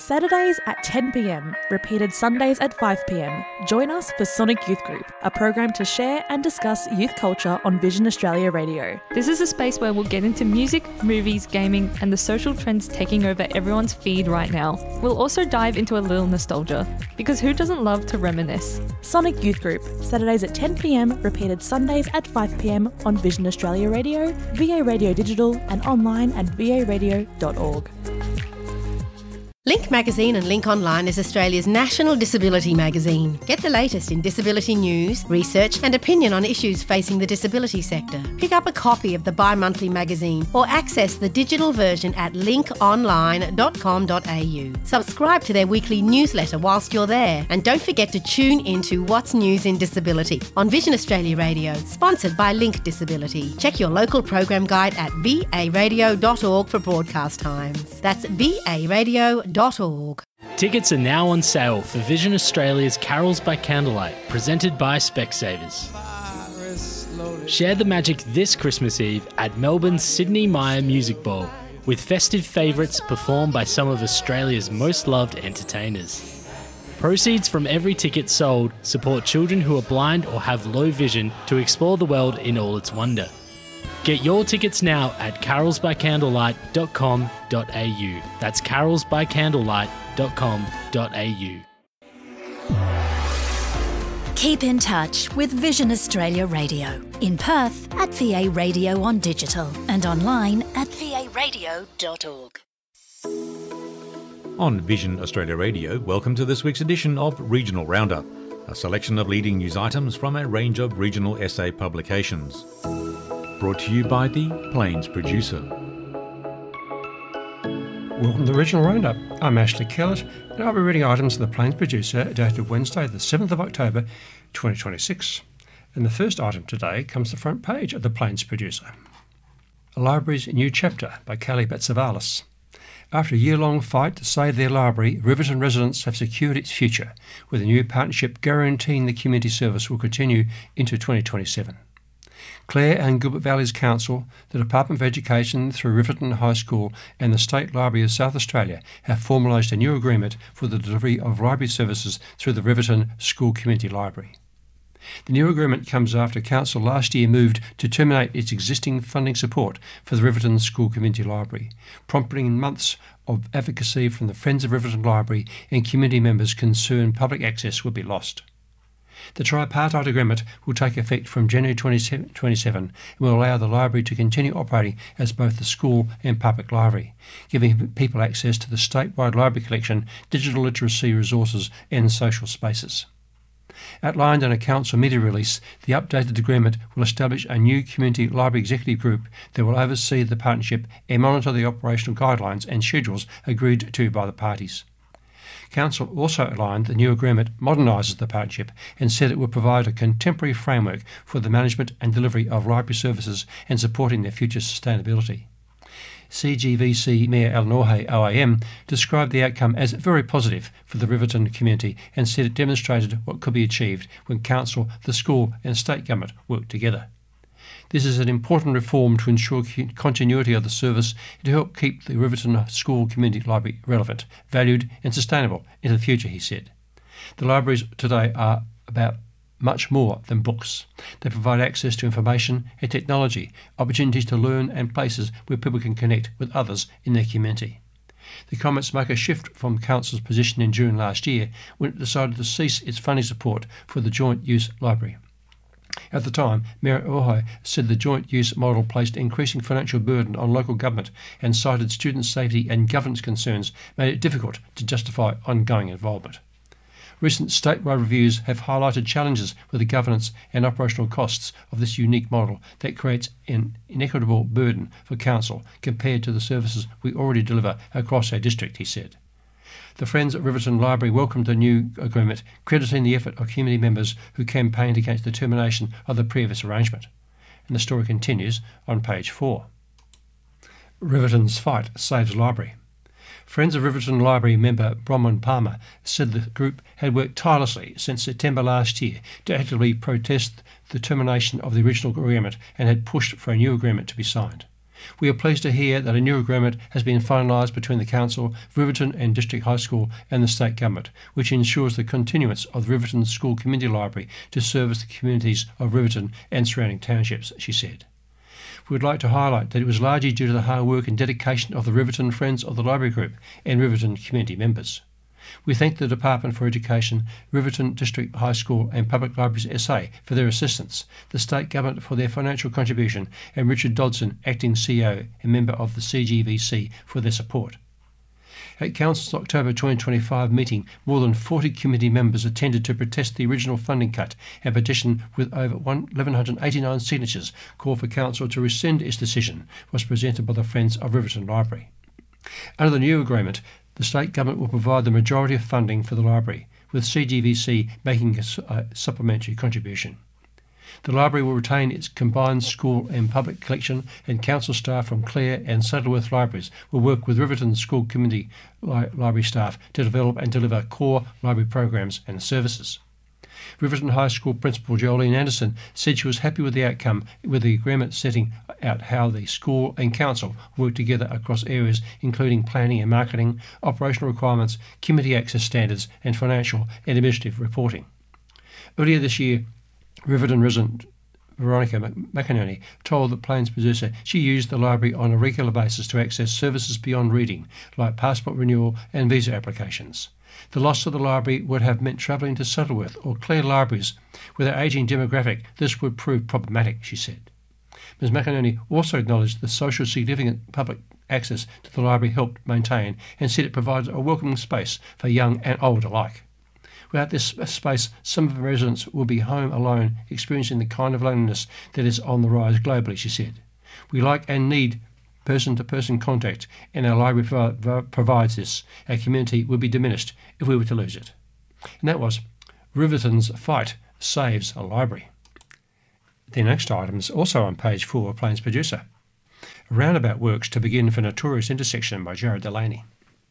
Saturdays at 10 p.m, repeated Sundays at 5 p.m. Join us for Sonic Youth Group, a program to share and discuss youth culture on Vision Australia Radio. This is a space where we'll get into music, movies, gaming, and the social trends taking over everyone's feed right now. We'll also dive into a little nostalgia, because who doesn't love to reminisce? Sonic Youth Group, Saturdays at 10 p.m, repeated Sundays at 5 p.m on Vision Australia Radio, VA Radio Digital, and online at varadio.org. Link Magazine and Link Online is Australia's national disability magazine. Get the latest in disability news, research and opinion on issues facing the disability sector. Pick up a copy of the bi-monthly magazine or access the digital version at linkonline.com.au. Subscribe to their weekly newsletter whilst you're there, and don't forget to tune into What's News in Disability on Vision Australia Radio, sponsored by Link Disability. Check your local program guide at varadio.org for broadcast times. That's varadio.org. Tickets are now on sale for Vision Australia's Carols by Candlelight, presented by Specsavers. Share the magic this Christmas Eve at Melbourne's Sydney Myer Music Bowl, with festive favourites performed by some of Australia's most loved entertainers. Proceeds from every ticket sold support children who are blind or have low vision to explore the world in all its wonder. Get your tickets now at carolsbycandlelight.com.au. That's carolsbycandlelight.com.au. Keep in touch with Vision Australia Radio. In Perth at VA Radio on digital and online at varadio.org. On Vision Australia Radio, welcome to this week's edition of Regional Roundup, a selection of leading news items from a range of regional essay publications. Brought to you by the Plains Producer. Welcome to the Regional Roundup. I'm Ashley Kellett, and I'll be reading items of the Plains Producer dated Wednesday the 7th of October 2026. And the first item today comes to the front page of the Plains Producer. A Library's New Chapter by Kelly Batsavalis. After a year-long fight to save their library, Riverton residents have secured its future, with a new partnership guaranteeing the community service will continue into 2027. Clare and Gilbert Valleys Council, the Department of Education through Riverton High School and the State Library of South Australia have formalised a new agreement for the delivery of library services through the Riverton School Community Library. The new agreement comes after Council last year moved to terminate its existing funding support for the Riverton School Community Library, prompting months of advocacy from the Friends of Riverton Library and community members concerned public access would be lost. The tripartite agreement will take effect from January 2027 and will allow the library to continue operating as both the school and public library, giving people access to the statewide library collection, digital literacy resources and social spaces. Outlined in a council media release, the updated agreement will establish a new community library executive group that will oversee the partnership and monitor the operational guidelines and schedules agreed to by the parties. Council also outlined the new agreement modernises the partnership and said it will provide a contemporary framework for the management and delivery of library services and supporting their future sustainability. CGVC Mayor Alan Orhay OAM described the outcome as very positive for the Riverton community and said it demonstrated what could be achieved when Council, the school and state government work together. This is an important reform to ensure continuity of the service and to help keep the Riverton School Community Library relevant, valued and sustainable into the future, he said. The libraries today are about much more than books. They provide access to information and technology, opportunities to learn and places where people can connect with others in their community. The comments mark a shift from Council's position in June last year when it decided to cease its funding support for the Joint Use Library. At the time, Mayor Orhay said the joint use model placed increasing financial burden on local government and cited student safety and governance concerns made it difficult to justify ongoing involvement. Recent statewide reviews have highlighted challenges with the governance and operational costs of this unique model that creates an inequitable burden for Council compared to the services we already deliver across our district, he said. The Friends at Riverton Library welcomed the new agreement, crediting the effort of community members who campaigned against the termination of the previous arrangement. And the story continues on page 4. Riverton's fight saves library. Friends of Riverton Library member Bronwyn Palmer said the group had worked tirelessly since September last year to actively protest the termination of the original agreement and had pushed for a new agreement to be signed. We are pleased to hear that a new agreement has been finalised between the Council, Riverton and District High School and the State Government, which ensures the continuance of the Riverton School Community Library to service the communities of Riverton and surrounding townships, she said. We would like to highlight that it was largely due to the hard work and dedication of the Riverton Friends of the Library Group and Riverton community members. We thank the Department for Education, Riverton District High School and Public Libraries SA for their assistance, the State Government for their financial contribution, and Richard Dodson, Acting CEO and member of the CGVC, for their support. At Council's October 2025 meeting, more than 40 committee members attended to protest the original funding cut, and petition with over 1,189 signatures called for Council to rescind its decision was presented by the Friends of Riverton Library. Under the new agreement, the State Government will provide the majority of funding for the library, with CGVC making a supplementary contribution. The library will retain its combined school and public collection, and council staff from Clare and Saddleworth libraries will work with Riverton School Community Library staff to develop and deliver core library programs and services. Riverton High School Principal Jolene Anderson said she was happy with the outcome, with the agreement setting out how the school and council work together across areas including planning and marketing, operational requirements, committee access standards and financial and administrative reporting. Earlier this year, Riverton resident Veronica McInerney told the Plains producer she used the library on a regular basis to access services beyond reading, like passport renewal and visa applications. The loss of the library would have meant travelling to Saddleworth or Clare libraries. With our ageing demographic, this would prove problematic, she said. Ms McInerney also acknowledged the social significant public access to the library helped maintain, and said it provides a welcoming space for young and old alike. Without this space, some of the residents will be home alone, experiencing the kind of loneliness that is on the rise globally, she said. We like and need person-to-person contact, and our library provides this. Our community would be diminished if we were to lose it. And that was Riverton's Fight Saves a Library. The next item is also on page 4 of Plains Producer. Roundabout works to begin for Notorious Intersection by Jared Delaney.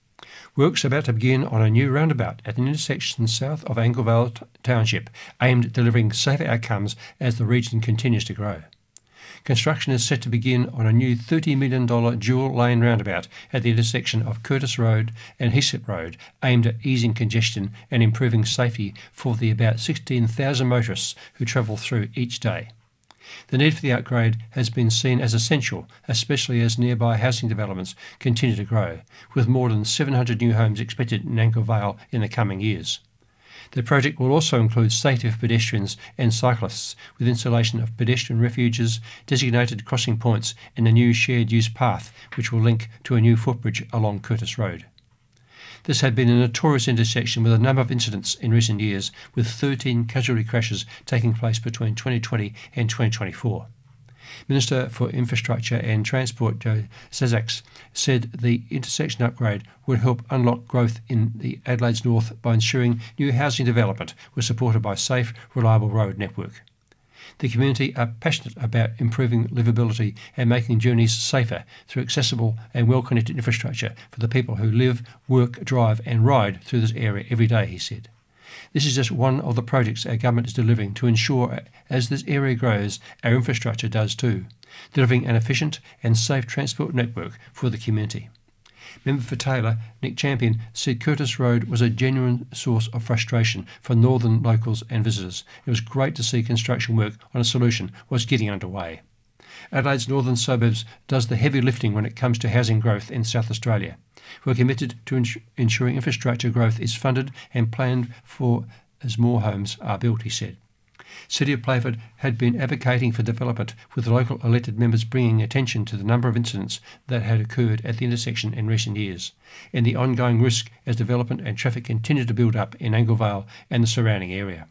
Works about to begin on a new roundabout at an intersection south of Anglevale Township, aimed at delivering safer outcomes as the region continues to grow. Construction is set to begin on a new $30 million dual-lane roundabout at the intersection of Curtis Road and Heaslip Road, aimed at easing congestion and improving safety for the about 16,000 motorists who travel through each day. The need for the upgrade has been seen as essential, especially as nearby housing developments continue to grow, with more than 700 new homes expected in Anglevale in the coming years. The project will also include safety for pedestrians and cyclists, with installation of pedestrian refuges, designated crossing points and a new shared use path which will link to a new footbridge along Curtis Road. This had been a notorious intersection with a number of incidents in recent years, with 13 casualty crashes taking place between 2020 and 2024. Minister for Infrastructure and Transport Joe Sazaks said the intersection upgrade would help unlock growth in the Adelaide's north by ensuring new housing development was supported by a safe, reliable road network. The community are passionate about improving livability and making journeys safer through accessible and well-connected infrastructure for the people who live, work, drive and ride through this area every day, he said. This is just one of the projects our government is delivering to ensure, as this area grows, our infrastructure does too, delivering an efficient and safe transport network for the community. Member for Taylor, Nick Champion, said Curtis Road was a genuine source of frustration for northern locals and visitors. It was great to see construction work on a solution was getting underway. Adelaide's northern suburbs does the heavy lifting when it comes to housing growth in South Australia. We're committed to ensuring infrastructure growth is funded and planned for as more homes are built, he said. City of Playford had been advocating for development, with the local elected members bringing attention to the number of incidents that had occurred at the intersection in recent years, and the ongoing risk as development and traffic continue to build up in Anglevale and the surrounding area.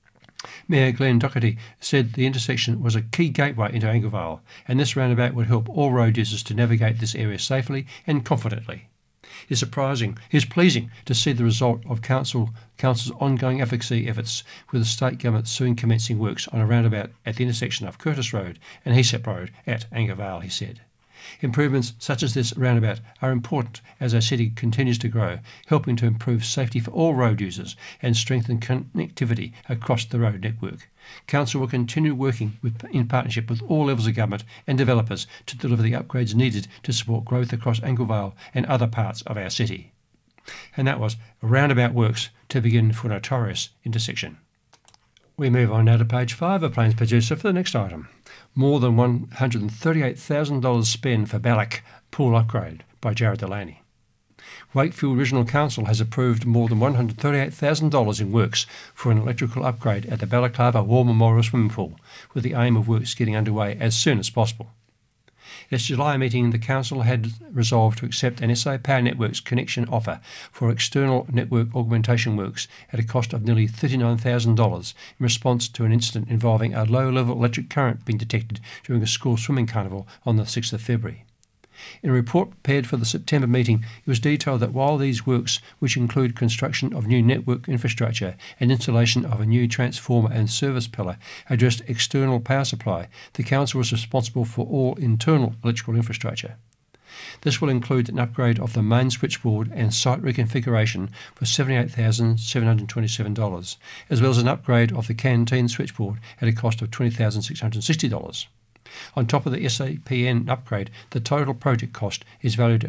Mayor Glenn Doherty said the intersection was a key gateway into Anglevale, and this roundabout would help all road users to navigate this area safely and confidently. It's pleasing to see the result of Council's ongoing advocacy efforts, with the state government soon commencing works on a roundabout at the intersection of Curtis Road and Heaslip Road at Anglevale, he said. Improvements such as this roundabout are important as our city continues to grow, helping to improve safety for all road users and strengthen connectivity across the road network. Council will continue working in partnership with all levels of government and developers to deliver the upgrades needed to support growth across Anglevale and other parts of our city. And that was roundabout works to begin for notorious intersection. We move on now to page 5 of Plains Producer for the next item. More than $138,000 spent for Ballack pool upgrade by Jared Delaney. Wakefield Regional Council has approved more than $138,000 in works for an electrical upgrade at the Balaclava War Memorial Swimming Pool, with the aim of works getting underway as soon as possible. At its July meeting, the Council had resolved to accept an SA Power Networks connection offer for external network augmentation works at a cost of nearly $39,000 in response to an incident involving a low-level electric current being detected during a school swimming carnival on the 6th of February. In a report prepared for the September meeting, it was detailed that while these works, which include construction of new network infrastructure and installation of a new transformer and service pillar, addressed external power supply, the Council was responsible for all internal electrical infrastructure. This will include an upgrade of the main switchboard and site reconfiguration for $78,727, as well as an upgrade of the canteen switchboard at a cost of $20,660. On top of the SAPN upgrade, the total project cost is valued at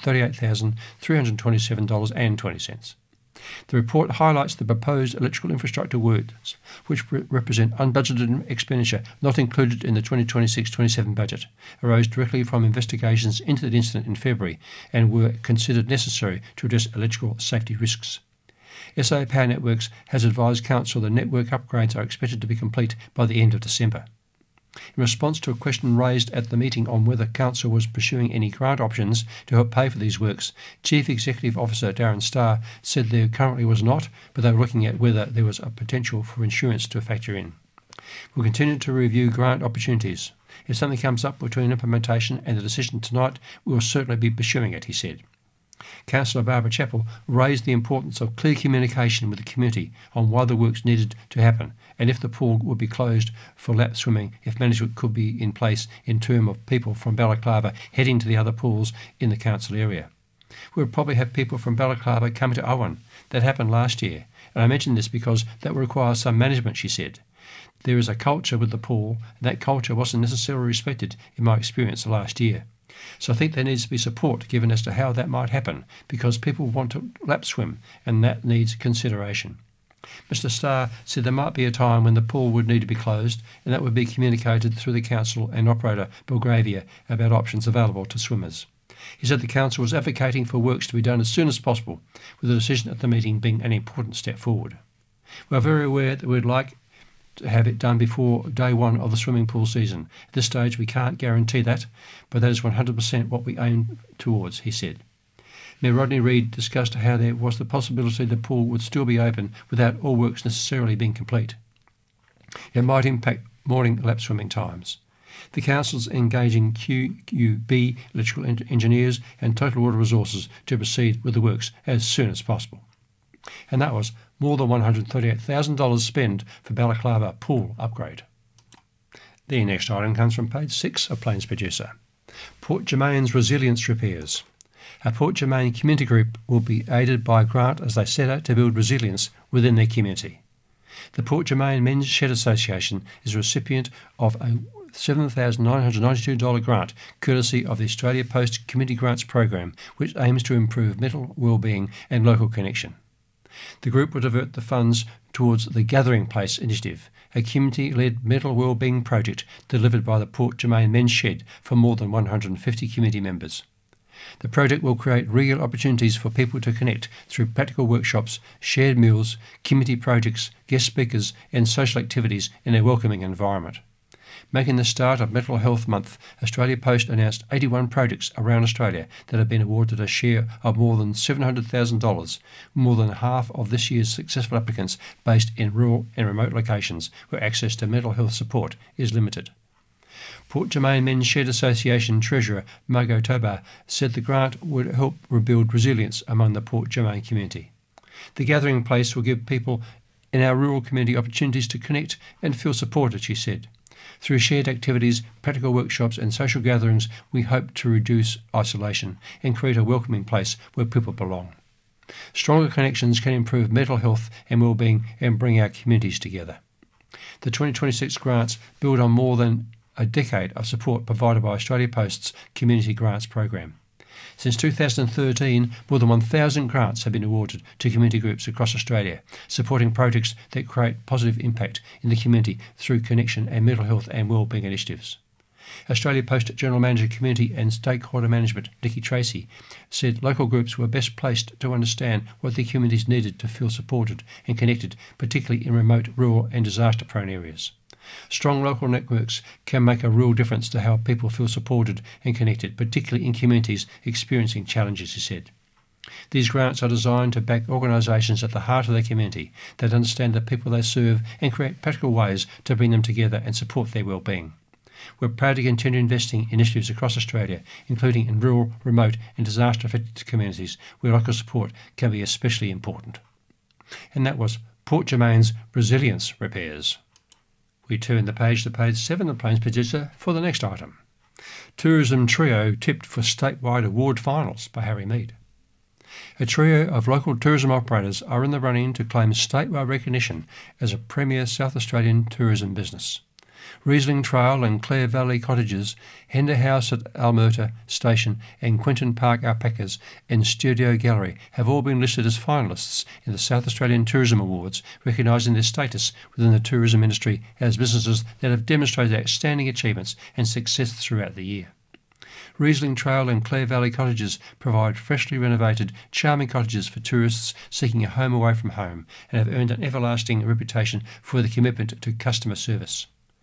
$138,327.20. The report highlights the proposed electrical infrastructure works, which represent unbudgeted expenditure not included in the 2026-27 budget, arose directly from investigations into the incident in February and were considered necessary to address electrical safety risks. SA Power Networks has advised Council the network upgrades are expected to be complete by the end of December. In response to a question raised at the meeting on whether Council was pursuing any grant options to help pay for these works, Chief Executive Officer Darren Starr said there currently was not, but they were looking at whether there was a potential for insurance to factor in. We'll continue to review grant opportunities. If something comes up between implementation and the decision tonight, we will certainly be pursuing it, he said. Councillor Barbara Chappell raised the importance of clear communication with the community on why the works needed to happen and if the pool would be closed for lap swimming if management could be in place in terms of people from Balaclava heading to the other pools in the council area. We would probably have people from Balaclava coming to Owen. That happened last year, and I mention this because that would require some management, she said. There is a culture with the pool, and that culture wasn't necessarily respected in my experience last year. So I think there needs to be support given as to how that might happen, because people want to lap swim, and that needs consideration. Mr Starr said there might be a time when the pool would need to be closed, and that would be communicated through the council and operator Belgravia about options available to swimmers. He said the council was advocating for works to be done as soon as possible, with the decision at the meeting being an important step forward. We are very aware that we'd like to have it done before day one of the swimming pool season. At this stage we can't guarantee that, but that is 100% what we aim towards, he said. Mayor Rodney Reid discussed how there was the possibility the pool would still be open without all works necessarily being complete. It might impact morning lap swimming times. The council's engaging QUB electrical engineers and Total Water Resources to proceed with the works as soon as possible. And that was more than $138,000 spent for Balaclava pool upgrade. The next item comes from page 6 of Plains Producer. Port Germain's resilience repairs. Our Port Germain community group will be aided by a grant as they set out to build resilience within their community. The Port Germain Men's Shed Association is a recipient of a $7,992 grant courtesy of the Australia Post Community Grants Program, which aims to improve mental well-being and local connection. The group will divert the funds towards the Gathering Place initiative, a community-led mental well-being project delivered by the Port Germain Men's Shed for more than 150 community members. The project will create real opportunities for people to connect through practical workshops, shared meals, community projects, guest speakers and social activities in a welcoming environment. Making the start of Mental Health Month, Australia Post announced 81 projects around Australia that have been awarded a share of more than $700,000, more than half of this year's successful applicants based in rural and remote locations where access to mental health support is limited. Port Germain Men's Shed Association Treasurer Margot Tobar said the grant would help rebuild resilience among the Port Germain community. The Gathering Place will give people in our rural community opportunities to connect and feel supported, she said. Through shared activities, practical workshops and social gatherings, we hope to reduce isolation and create a welcoming place where people belong. Stronger connections can improve mental health and well-being and bring our communities together. The 2026 grants build on more than a decade of support provided by Australia Post's Community Grants Program. Since 2013, more than 1,000 grants have been awarded to community groups across Australia, supporting projects that create positive impact in the community through connection and mental health and wellbeing initiatives. Australia Post General Manager Community and Stakeholder Management, Nikki Tracy, said local groups were best placed to understand what their communities needed to feel supported and connected, particularly in remote, rural and disaster-prone areas. Strong local networks can make a real difference to how people feel supported and connected, particularly in communities experiencing challenges, he said. These grants are designed to back organisations at the heart of their community that understand the people they serve and create practical ways to bring them together and support their well-being. We're proud to continue investing in initiatives across Australia, including in rural, remote and disaster-affected communities where local support can be especially important. And that was Port Germain's Resilience Repairs. We turn the page to page 7 of Plains Producer for the next item. Tourism Trio tipped for statewide award finals by Harry Mead. A trio of local tourism operators are in the running to claim statewide recognition as a premier South Australian tourism business. Riesling Trail and Clare Valley Cottages, Hender House at Almerta Station and Quinton Park Alpacas and Studio Gallery have all been listed as finalists in the South Australian Tourism Awards, recognising their status within the tourism industry as businesses that have demonstrated outstanding achievements and success throughout the year. Riesling Trail and Clare Valley Cottages provide freshly renovated, charming cottages for tourists seeking a home away from home and have earned an everlasting reputation for their commitment to customer service.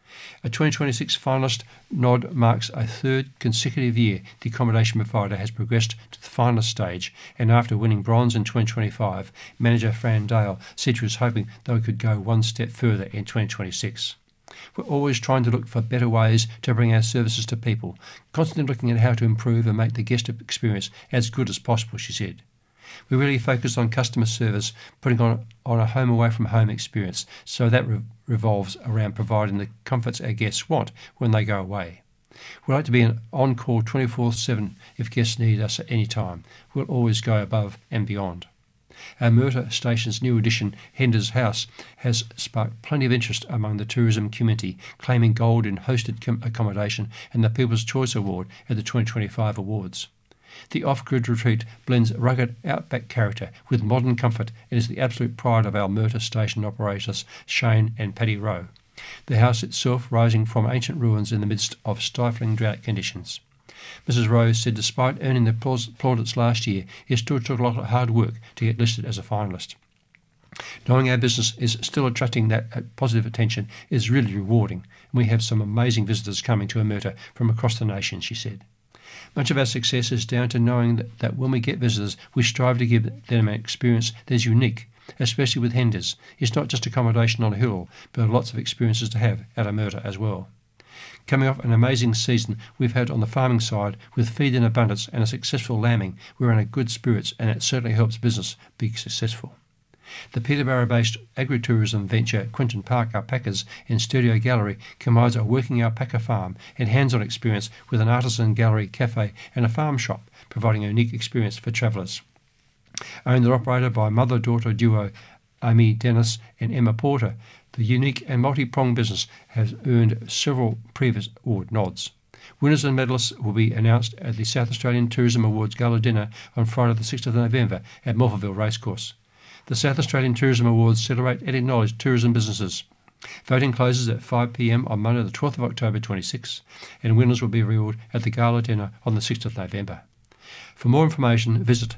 A 2026 finalist nod marks a third consecutive year the accommodation provider has progressed to the finalist stage, and after winning bronze in 2025, manager Fran Dale said she was hoping they could go one step further in 2026. We're always trying to look for better ways to bring our services to people, constantly looking at how to improve and make the guest experience as good as possible, she said. We really focus on customer service, putting on a home away from home experience, so that revolves around providing the comforts our guests want when they go away. We like to be on call 24/7 if guests need us at any time. We'll always go above and beyond. Our Almerta Station's new addition, Hender's House, has sparked plenty of interest among the tourism community, claiming gold in hosted accommodation and the People's Choice Award at the 2025 awards. The off-grid retreat blends rugged outback character with modern comfort and is the absolute pride of our Almerta Station operators Shane and Paddy Rowe. The house itself rising from ancient ruins in the midst of stifling drought conditions. Mrs. Rose said despite earning the plaudits last year, it still took a lot of hard work to get listed as a finalist. Knowing our business is still attracting that positive attention is really rewarding, and we have some amazing visitors coming to Almerta from across the nation, she said. Much of our success is down to knowing that when we get visitors, we strive to give them an experience that is unique, especially with Henders. It's not just accommodation on a hill, but lots of experiences to have at Almerta as well. Coming off an amazing season we've had on the farming side with feed in abundance and a successful lambing, we're in a good spirits, and it certainly helps business be successful. The Peterborough-based agritourism venture Quinton Park Alpacas and Studio Gallery combines a working alpaca farm and hands-on experience with an artisan gallery, cafe and a farm shop, providing a unique experience for travellers. Owned and operated by mother-daughter duo Amy Dennis and Emma Porter, the unique and multi-pronged business has earned several previous award nods. Winners and medalists will be announced at the South Australian Tourism Awards Gala Dinner on Friday the 6th of November at Morphettville Racecourse. The South Australian Tourism Awards celebrate and acknowledge tourism businesses. Voting closes at 5 p.m. on Monday the 12th of October 26, and winners will be revealed at the Gala Dinner on the 6th of November. For more information, visit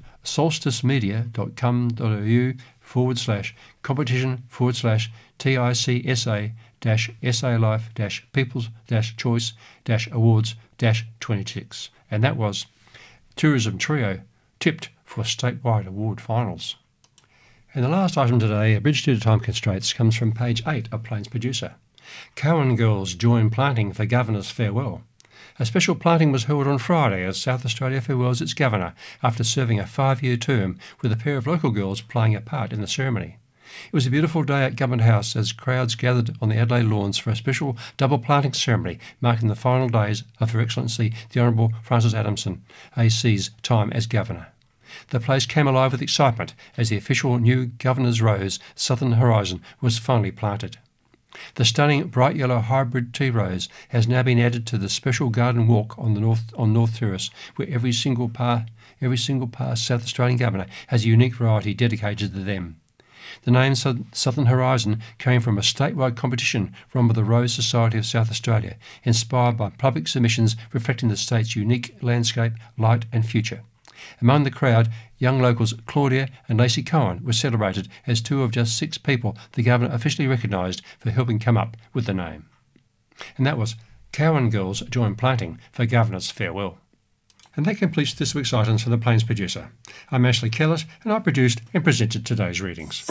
solstice-media.com.au/competition/TICSA-SALife-People's-Choice-Awards-26. And that was Tourism Trio, tipped for statewide award finals. And the last item today, a bridge due to time constraints, comes from page 8 of Plains Producer. Cowan girls join planting for Governor's farewell. A special planting was held on Friday as South Australia farewells its governor after serving a 5-year term, with a pair of local girls playing a part in the ceremony. It was a beautiful day at Government House as crowds gathered on the Adelaide lawns for a special double planting ceremony marking the final days of Her Excellency the Honourable Francis Adamson, AC's time as Governor. The place came alive with excitement as the official new Governor's Rose, Southern Horizon, was finally planted. The stunning bright yellow hybrid tea rose has now been added to the special garden walk on North Terrace, where every single past South Australian Governor has a unique variety dedicated to them. The name Southern Horizon came from a statewide competition run by the Rose Society of South Australia, inspired by public submissions reflecting the state's unique landscape, light and future. Among the crowd, young locals Claudia and Lacey Cohen were celebrated as two of just 6 people the Governor officially recognised for helping come up with the name. And that was Cowan Girls Join Planting for Governor's Farewell. And that completes this week's items from the Plains Producer. I'm Ashley Kellett and I produced and presented today's readings.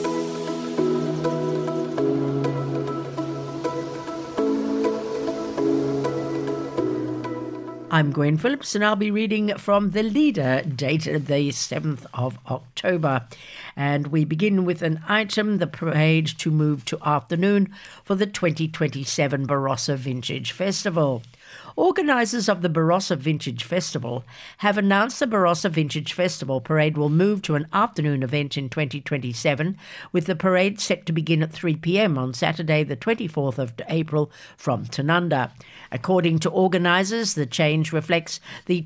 I'm Gwen Phillips and I'll be reading from The Leader, dated the 7th of October. And we begin with an item, the parade to move to afternoon for the 2027 Barossa Vintage Festival. Organisers of the Barossa Vintage Festival have announced the Barossa Vintage Festival parade will move to an afternoon event in 2027, with the parade set to begin at 3 p.m. on Saturday the 24th of April from Tanunda. According to organisers, the change reflects the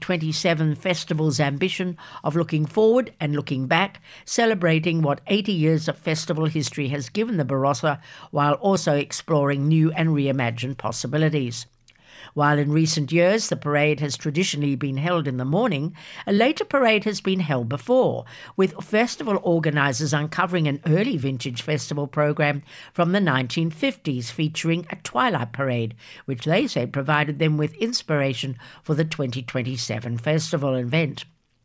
2027 festival's ambition of looking forward and looking back, celebrating what 80 years of festival history has given the Barossa, while also exploring new and reimagined possibilities. While in recent years the parade has traditionally been held in the morning, a later parade has been held before, with festival organisers uncovering an early vintage festival program from the 1950s featuring a twilight parade, which they said provided them with inspiration for the 2027 festival event.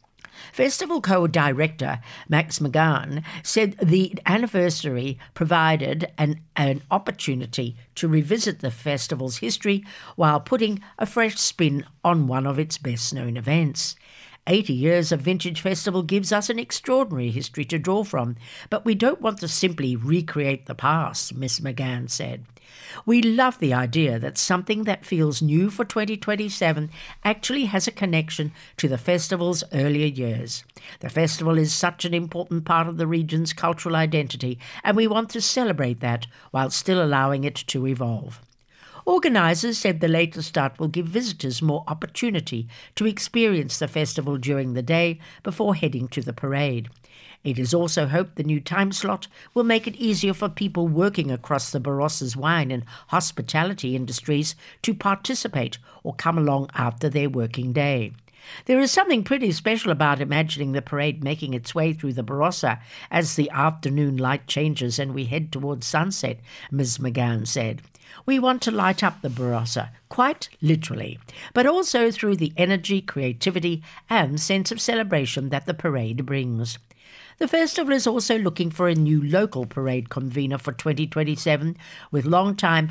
Festival co-director Max McGann said the anniversary provided an opportunity to revisit the festival's history while putting a fresh spin on one of its best-known events. 80 years of Vintage Festival gives us an extraordinary history to draw from, but we don't want to simply recreate the past, Ms. McGann said. We love the idea that something that feels new for 2027 actually has a connection to the festival's earlier years. The festival is such an important part of the region's cultural identity, and we want to celebrate that while still allowing it to evolve. Organisers said the later start will give visitors more opportunity to experience the festival during the day before heading to the parade. It is also hoped the new time slot will make it easier for people working across the Barossa's wine and hospitality industries to participate or come along after their working day. There is something pretty special about imagining the parade making its way through the Barossa as the afternoon light changes and we head towards sunset, Ms. McGann said. We want to light up the Barossa, quite literally, but also through the energy, creativity and sense of celebration that the parade brings. The festival is also looking for a new local parade convener for 2027, with long-time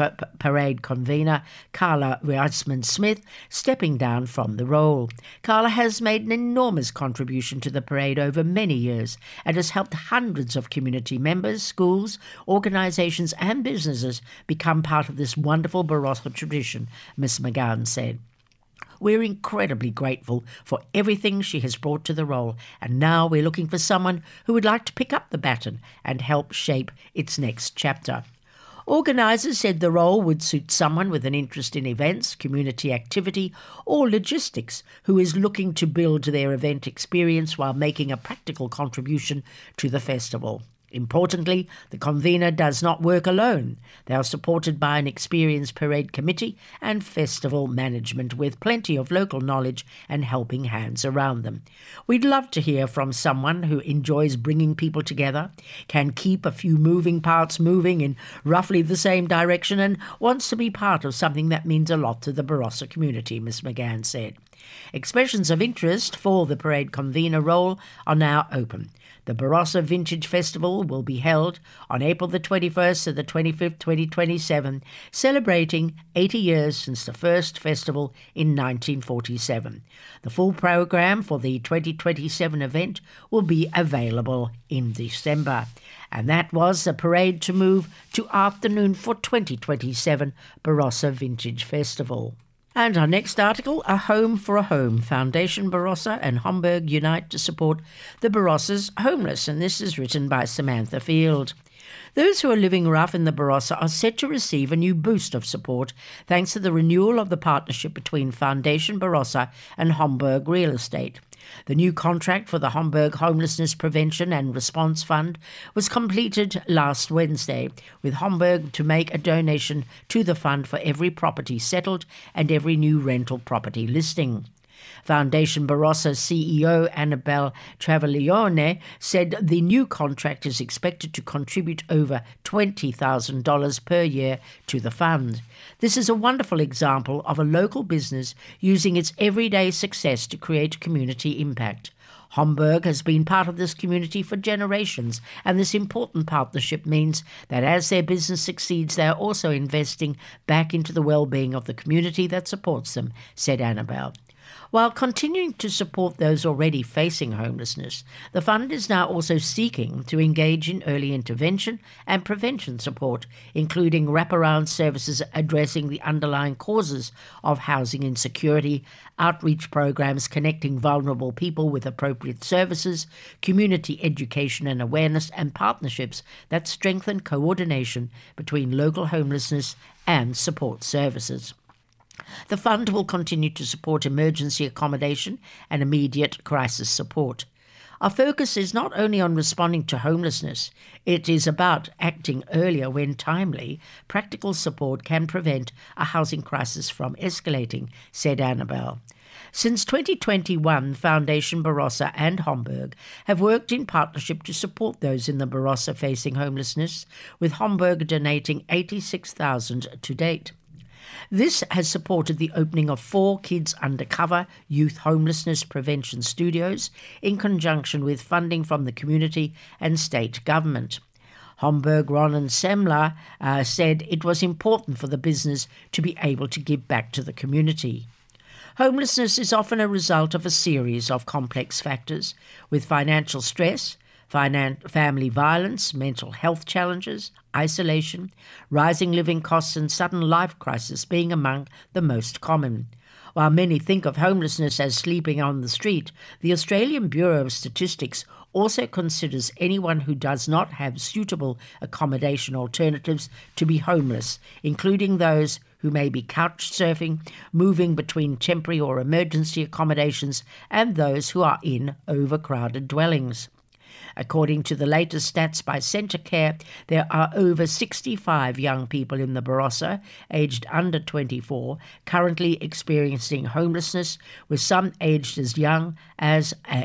parade convener Carla Reisman-Smith stepping down from the role. Carla has made an enormous contribution to the parade over many years and has helped hundreds of community members, schools, organisations and businesses become part of this wonderful Barossa tradition, Ms. McGann said. We're incredibly grateful for everything she has brought to the role, and now we're looking for someone who would like to pick up the baton and help shape its next chapter. Organisers said the role would suit someone with an interest in events, community activity, or logistics who is looking to build their event experience while making a practical contribution to the festival. Importantly, the convener does not work alone. They are supported by an experienced parade committee and festival management with plenty of local knowledge and helping hands around them. We'd love to hear from someone who enjoys bringing people together, can keep a few moving parts moving in roughly the same direction, and wants to be part of something that means a lot to the Barossa community, Ms. McGann said. Expressions of interest for the parade convener role are now open. The Barossa Vintage Festival will be held on April the 21st to the 25th, 2027, celebrating 80 years since the first festival in 1947. The full program for the 2027 event will be available in December. And that was the parade to move to afternoon for 2027 Barossa Vintage Festival. And our next article, A Home for a Home. Foundation Barossa and Homburg unite to support the Barossa's homeless. And this is written by Samantha Field. Those who are living rough in the Barossa are set to receive a new boost of support thanks to the renewal of the partnership between Foundation Barossa and Homburg Real Estate. The new contract for the Homburg Homelessness Prevention and Response Fund was completed last Wednesday, with Homburg to make a donation to the fund for every property settled and every new rental property listing. Foundation Barossa CEO Annabelle Travaglione said the new contract is expected to contribute over $20,000 per year to the fund. This is a wonderful example of a local business using its everyday success to create community impact. Homburg has been part of this community for generations, and this important partnership means that as their business succeeds, they are also investing back into the well-being of the community that supports them, said Annabelle. While continuing to support those already facing homelessness, the fund is now also seeking to engage in early intervention and prevention support, including wraparound services addressing the underlying causes of housing insecurity, outreach programs connecting vulnerable people with appropriate services, community education and awareness, and partnerships that strengthen coordination between local homelessness and support services. The fund will continue to support emergency accommodation and immediate crisis support. Our focus is not only on responding to homelessness, it is about acting earlier when timely, practical support can prevent a housing crisis from escalating, said Annabelle. Since 2021, Foundation Barossa and Homburg have worked in partnership to support those in the Barossa facing homelessness, with Homburg donating $86,000 to date. This has supported the opening of 4 Kids Undercover youth homelessness prevention studios in conjunction with funding from the community and state government. Homburg Ronan Semler said it was important for the business to be able to give back to the community. Homelessness is often a result of a series of complex factors, with financial stress, family violence, mental health challenges, isolation, rising living costs and sudden life crisis being among the most common. While many think of homelessness as sleeping on the street, the Australian Bureau of Statistics also considers anyone who does not have suitable accommodation alternatives to be homeless, including those who may be couch surfing, moving between temporary or emergency accommodations, and those who are in overcrowded dwellings. According to the latest stats by Centrecare, there are over 65 young people in the Barossa, aged under 24, currently experiencing homelessness, with some aged as young as